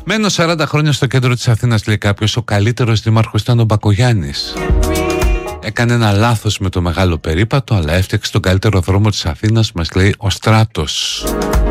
Μένω 40 χρόνια στο κέντρο της Αθήνας, λέει κάποιος. Ο καλύτερος δήμαρχος ήταν ο Μπακογιάννης. Έκανε ένα λάθος με το μεγάλο περίπατο, αλλά έφτιαξε τον καλύτερο δρόμο της Αθήνας, μας λέει ο Στράτος.